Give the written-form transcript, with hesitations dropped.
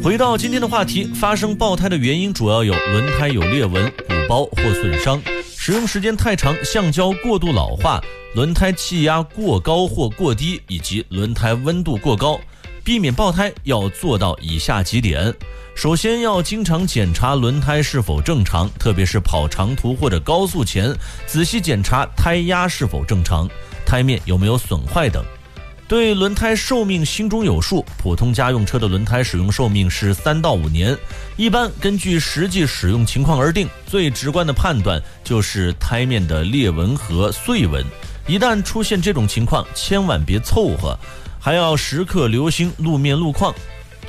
回到今天的话题，发生爆胎的原因主要有轮胎有裂纹、鼓包或损伤、使用时间太长、橡胶过度老化、轮胎气压过高或过低，以及轮胎温度过高。避免爆胎要做到以下几点：首先要经常检查轮胎是否正常，特别是跑长途或者高速前，仔细检查胎压是否正常，胎面有没有损坏等。对轮胎寿命心中有数，普通家用车的轮胎使用寿命是3到5年，一般根据实际使用情况而定。最直观的判断就是胎面的裂纹和碎纹，一旦出现这种情况，千万别凑合，还要时刻留心路面路况。